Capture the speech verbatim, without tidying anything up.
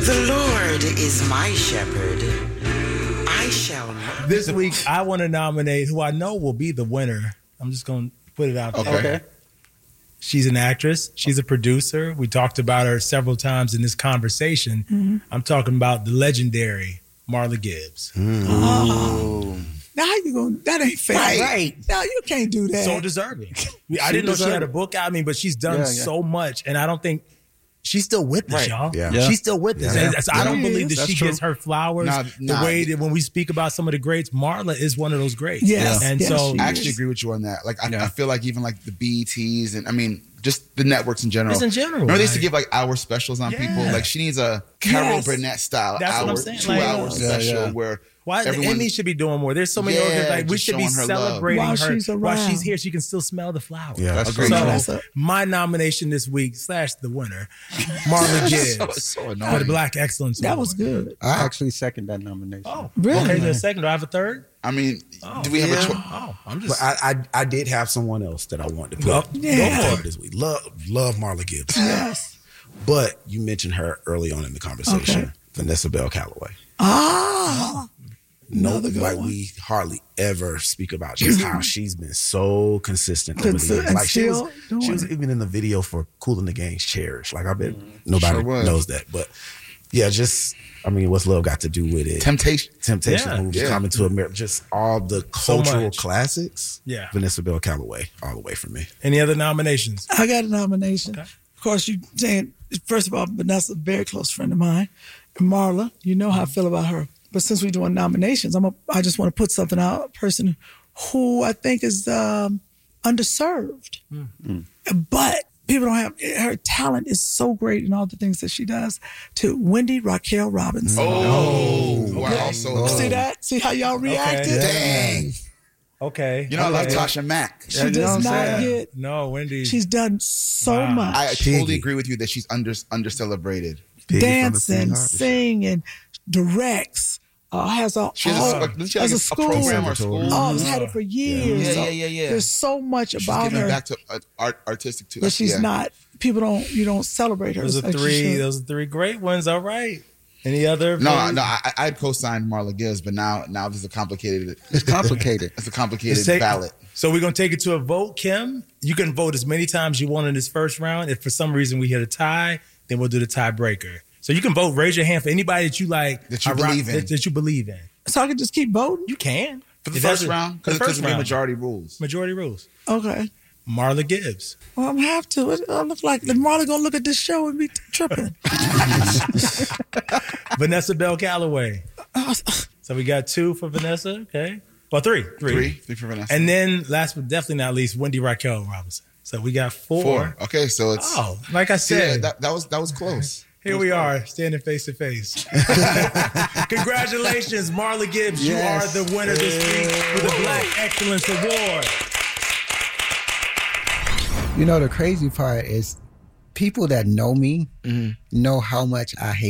The Lord is my shepherd. I shall not. This week, I want to nominate who I know will be the winner. I'm just going to put it out there. Okay. She's an actress. She's a producer. We talked about her several times in this conversation. Mm-hmm. I'm talking about the legendary Marla Gibbs. Mm. Oh. Now how you going? That ain't fair. Right. right. No, you can't do that. So deserving. I didn't know she had a book out. I mean, but she's done yeah, yeah. so much, and I don't think she's still with us, right. y'all. Yeah. Yeah. She's still with us. Yeah. So I don't believe that That's she true. gets her flowers nah, nah, the way that when we speak about some of the greats, Marla is one of those greats. Yes. And yes, so I actually agree with you on that. Like I, yeah. I feel like even like the B E Ts and I mean just the networks in general. Just in general. Remember they used like, to give like hour specials on yeah. people? Like she needs a Carol yes. Burnett style That's hour, what I'm saying. two like, hour yeah, special yeah. where Why everyone, the Emmys should be doing more. There's so many yeah, other like we should be celebrating while her she's while she's here. She can still smell the flowers. Yeah, that's so great. So my nomination this week slash the winner, Marla Gibbs so, so for the Black Excellence That Award. was good. I actually second that nomination. Oh, really? Okay, there's a second. Do I have a third? I mean, oh, do we have yeah. a choice? Oh, I'm just. But I, I I did have someone else that I wanted to put go, yeah. go for it this week. Love love Marla Gibbs. Yes. But you mentioned her early on in the conversation, okay. Vanessa Bell Calloway. Ah. No, like one. We hardly ever speak about just how she's been so consistent over the years. Like she was, she was even in the video for Kool & the Gang's Cherish. Like I bet mm, nobody sure knows that, but yeah, just I mean, what's love got to do with it? Temptation, Temptation yeah, movies yeah. coming to America, just all the cultural so classics. Yeah, Vanessa Bell Calloway, all the way for me. Any other nominations? I got a nomination. Okay. Of course, you saying first of all, Vanessa, a very close friend of mine, and Marla. You know how I feel about her. But since we're doing nominations, I'm a, I just want to put something out. A person who I think is um, underserved. Mm. But people don't have, her talent is so great in all the things that she does. To Wendy Raquel Robinson. Oh, oh. wow. Okay. So, See that? See how y'all reacted? Okay. Dang. Okay. You know, okay. I love Tasha Mack. She yeah, does not saying? get. No, Wendy. She's done so wow. much. I totally agree with you that she's under under celebrated. Dancing, singing, directs. Uh, has a, she has, all, a, like, she has like a, a school. program or school. Oh, it's had it for years. Yeah, so yeah, yeah, yeah. There's so much she's about her. back to uh, art, artistic too. But she's yeah. not. People don't. You don't celebrate her. Those are like three. Those are three great ones. All right. Any other? No, votes? no. I, I'd co-signed Marla Gibbs, but now, now this is a complicated. It's complicated. It's a complicated take, ballot. So we're gonna take it to a vote, Kim. You can vote as many times you want in this first round. If for some reason we hit a tie, then we'll do the tiebreaker. So you can vote. Raise your hand for anybody that you like, that you I believe rock, in, that, that you believe in. So I can just keep voting? You can. For the it first round? Because we majority rules. Majority rules. Okay. Marla Gibbs. Well, I'm have to. It look like Marla gonna look at this show and be tripping. Vanessa Bell Calloway. So we got two for Vanessa. Okay. Well, three. Three. Three. Three for Vanessa. And then last but definitely not least, Wendy Raquel Robinson. So we got four. Four. Okay, so it's. Oh, like I said. Yeah, that, that was that was close. Here we are, standing face to face. Congratulations, Marla Gibbs. Yes. You are the winner this week for the Black Excellence Award. You know, the crazy part is people that know me mm-hmm. know how much I hate